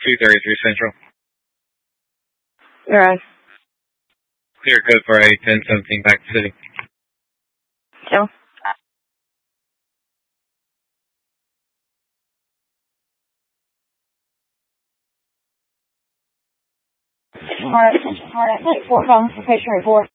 233 Central. You're on. Clear code for a 1017 back to city. Joe? Alright, 4 phone, location report.